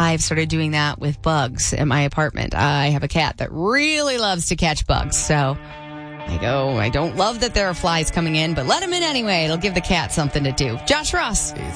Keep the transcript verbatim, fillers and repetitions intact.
I've started doing that with bugs at my apartment. I have a cat that really loves to catch bugs, so I go, I don't love that there are flies coming in, but let them in anyway. It'll give the cat something to do. Josh Ross.